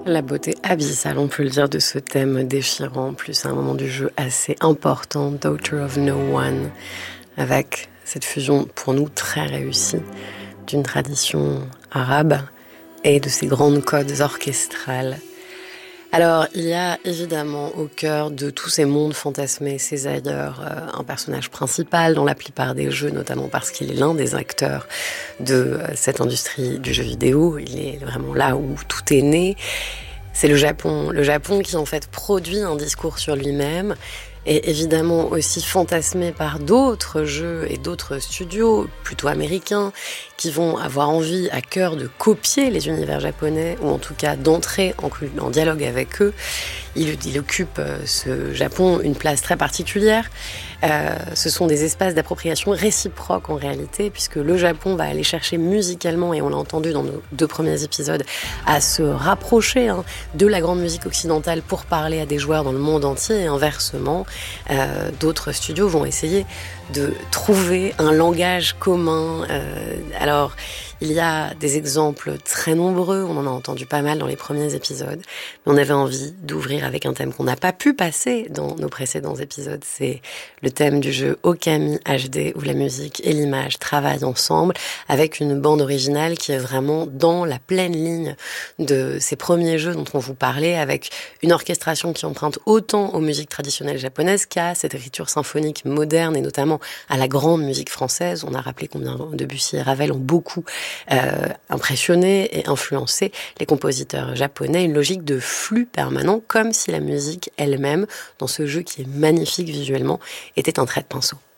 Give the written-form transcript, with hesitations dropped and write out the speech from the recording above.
La beauté abyssale, on peut le dire, de ce thème déchirant, plus à un moment du jeu assez important, Daughter of No One, avec cette fusion pour nous très réussie d'une tradition arabe et de ces grandes codes orchestrales. Alors, il y a évidemment au cœur de tous ces mondes fantasmés, ces ailleurs, un personnage principal dans la plupart des jeux, notamment parce qu'il est l'un des acteurs de cette industrie du jeu vidéo. Il est vraiment là où tout est né. C'est le Japon. Le Japon qui, en fait, produit un discours sur lui-même et évidemment aussi fantasmé par d'autres jeux et d'autres studios, plutôt américains, qui vont avoir envie à cœur de copier les univers japonais, ou en tout cas d'entrer en dialogue avec eux. Il occupe, ce Japon, une place très particulière. Ce sont des espaces d'appropriation réciproque en réalité, puisque le Japon va aller chercher musicalement, et on l'a entendu dans nos 2 premiers épisodes, à se rapprocher de la grande musique occidentale pour parler à des joueurs dans le monde entier, et inversement, d'autres studios vont essayer de trouver un langage commun. Alors, il y a des exemples très nombreux, on en a entendu pas mal dans les premiers épisodes, mais on avait envie d'ouvrir avec un thème qu'on n'a pas pu passer dans nos précédents épisodes. C'est le thème du jeu Okami HD, où la musique et l'image travaillent ensemble, avec une bande originale qui est vraiment dans la pleine ligne de ces premiers jeux dont on vous parlait, avec une orchestration qui emprunte autant aux musiques traditionnelles japonaises qu'à cette écriture symphonique moderne, et notamment à la grande musique française. On a rappelé combien Debussy et Ravel ont beaucoup impressionné et influencé les compositeurs japonais, une logique de flux permanent, comme si la musique elle-même, dans ce jeu qui est magnifique visuellement, était un trait de pinceau.